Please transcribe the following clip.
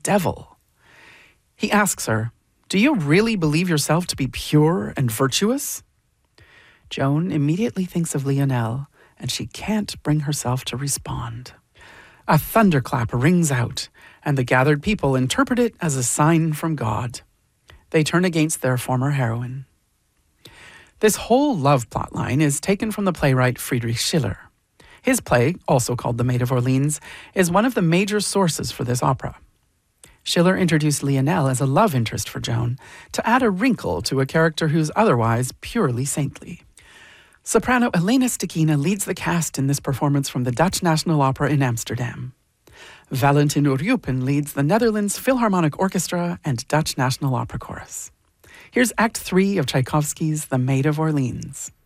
devil. He asks her, "Do you really believe yourself to be pure and virtuous?" Joan immediately thinks of Lionel, and she can't bring herself to respond. A thunderclap rings out, and the gathered people interpret it as a sign from God. They turn against their former heroine. This whole love plotline is taken from the playwright Friedrich Schiller. His play, also called The Maid of Orleans, is one of the major sources for this opera. Schiller introduced Lionel as a love interest for Joan to add a wrinkle to a character who's otherwise purely saintly. Soprano Elena Stekina leads the cast in this performance from the Dutch National Opera in Amsterdam. Valentin Uryupin leads the Netherlands Philharmonic Orchestra and Dutch National Opera Chorus. Here's Act 3 of Tchaikovsky's The Maid of Orleans.